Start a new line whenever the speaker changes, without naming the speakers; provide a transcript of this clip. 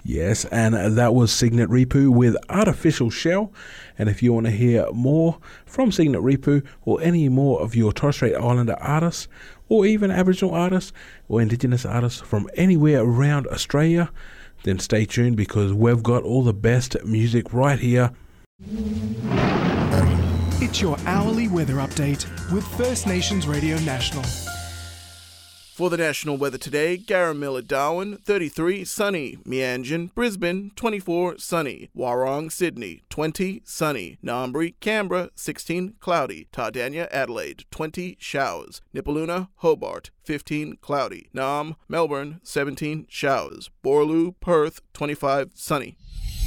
Yes, and that was Signet Ripu with Artificial Shell. And if you want to hear more from Signet Ripu or any more of your Torres Strait Islander artists, or even Aboriginal artists or Indigenous artists from anywhere around Australia, then stay tuned because we've got all the best music right here.
It's your hourly weather update with First Nations Radio National.
For the national weather today, Garamilla, Darwin, 33, sunny. Meanjin, Brisbane, 24, sunny. Warrong, Sydney, 20, sunny. Ngambri, Canberra, 16, cloudy. Tardania, Adelaide, 20, showers. Nipaluna, Hobart, 15, cloudy. Nam, Melbourne, 17, showers. Borloo, Perth, 25, sunny.